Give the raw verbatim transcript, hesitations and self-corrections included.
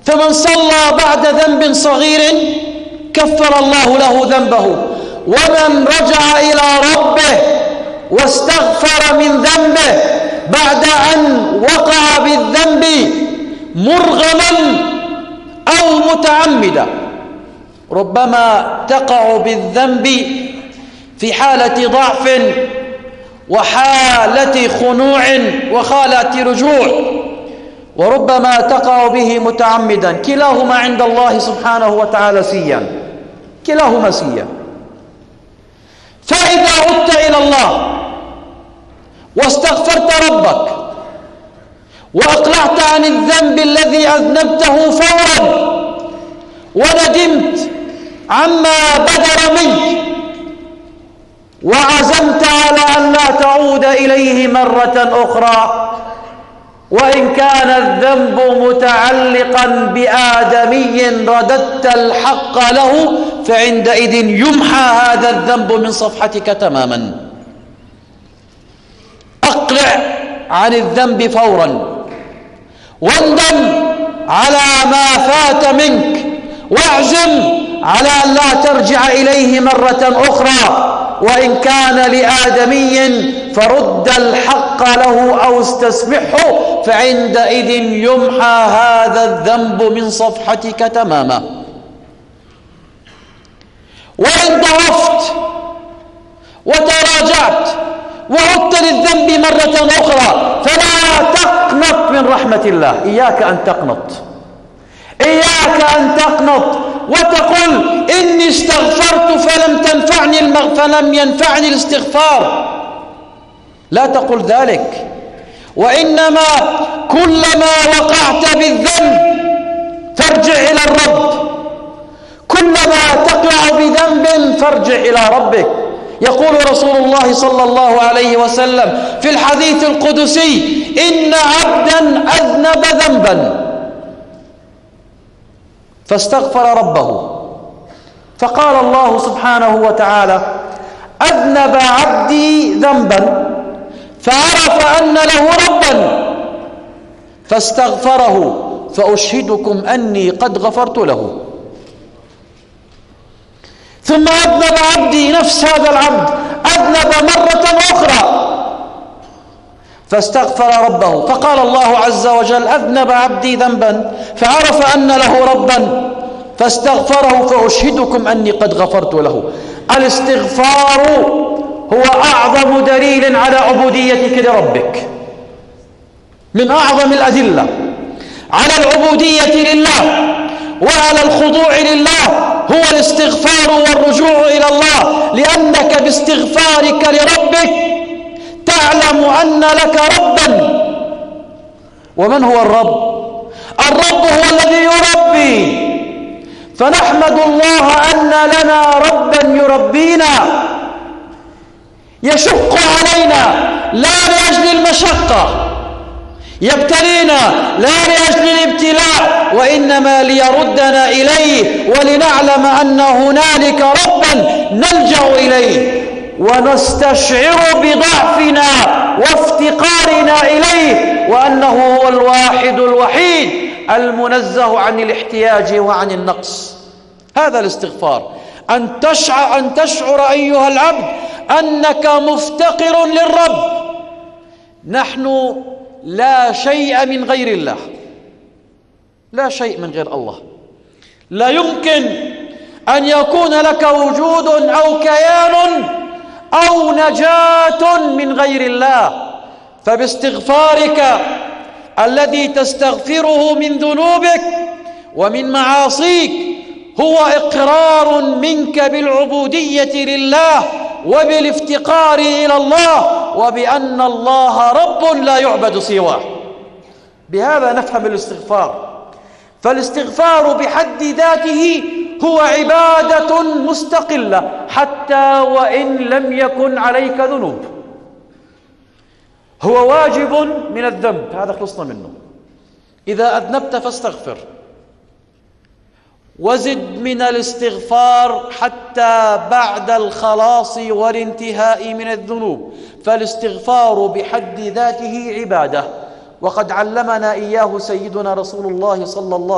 فمن صلى بعد ذنب صغير كفر الله له ذنبه، ومن رجع إلى ربه واستغفر من ذنبه بعد أن وقع بالذنب مرغما أو متعمدا. ربما تقع بالذنب في حالة ضعف وحالة خنوع وحالة رجوع، وربما تقع به متعمدا، كلاهما عند الله سبحانه وتعالى سيان، كلاهما سيان. فإذا عدت إلى الله واستغفرت ربك وأقلعت عن الذنب الذي أذنبته فورا وندمت عما بدر منك وعزمت على أن لا تعود إليه مرة أخرى، وإن كان الذنب متعلقا بآدمي رددت الحق له، فعندئذ يمحى هذا الذنب من صفحتك تماما. أقلع عن الذنب فورا واندم على ما فات منك، واعزم على أن لا ترجع إليه مرة أخرى، وإن كان لآدمي فرد الحق له أو استسمحه، فعندئذ يمحى هذا الذنب من صفحتك تماما. وإن ضعفت وتراجعت وعدت للذنب مرة أخرى فلا تقنط من رحمة الله. إياك أن تقنط، إياك أن تقنط وتقول إني استغفرت فلم تنفعني المغ... فلم ينفعني الاستغفار. لا تقل ذلك، وإنما كلما وقعت بالذنب فارجع إلى الرب، كلما تقع بذنب فارجع إلى ربك. يقول رسول الله صلى الله عليه وسلم في الحديث القدسي: إن عبدا أذنب ذنبا فاستغفر ربه، فقال الله سبحانه وتعالى: أذنب عبدي ذنبا فعرف أن له ربا فاستغفره فأشهدكم أني قد غفرت له. ثم أذنب عبدي، نفس هذا العبد أذنب مرة أخرى فاستغفر ربه، فقال الله عز وجل: أذنب عبدي ذنبا فعرف أن له ربا فاستغفره فأشهدكم أني قد غفرت له. الاستغفار هو أعظم دليل على عبوديتك لربك، من أعظم الأدلة على العبودية لله وعلى الخضوع لله هو الاستغفار والرجوع إلى الله، لأنك باستغفارك لربك تعلم أن لك ربا. ومن هو الرب؟ الرب هو الذي يربي، فنحمد الله أن لنا ربا يربينا يشق علينا لا لأجل المشقة، يبتلينا لا لأجل الابتلاء، وإنما ليردنا إليه ولنعلم أن هنالك ربا نلجأ إليه ونستشعر بضعفنا وافتقارنا إليه، وأنه هو الواحد الوحيد المنزه عن الاحتياج وعن النقص. هذا الاستغفار، أن تشعر, أن تشعر أيها العبد أنك مفتقر للرب. نحن لا شيء من غير الله، لا شيء من غير الله. لا يمكن أن يكون لك وجود أو كيان أو نجاة من غير الله. فباستغفارك الذي تستغفره من ذنوبك ومن معاصيك هو إقرار منك بالعبودية لله وبالافتقار إلى الله، وبأن الله رب لا يعبد سواه. بهذا نفهم الاستغفار. فالاستغفار بحد ذاته هو عبادة مستقلة حتى وإن لم يكن عليك ذنوب، هو واجب من الذنب، هذا خلصنا منه. إذا أذنبت فاستغفر، وزد من الاستغفار حتى بعد الخلاص والانتهاء من الذنوب. فالاستغفار بحد ذاته عبادة، وقد علمنا إياه سيدنا رسول الله صلى الله